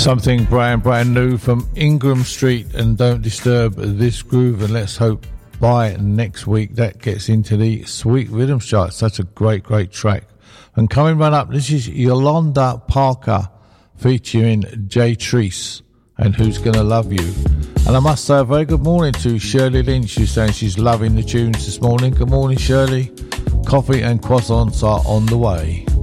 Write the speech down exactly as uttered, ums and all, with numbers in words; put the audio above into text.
Something brand brand new from Ingram Street and Don't Disturb This Groove, and let's hope by next week that gets into the Sweet Rhythm chart. Such a great great track. And coming right up, this is Yolanda Parker featuring Jay Treese and Who's Gonna Love You. And I must say a very good morning to Shirley Lynch, who's saying she's loving the tunes this morning. Good morning, Shirley. Coffee and croissants are on the way.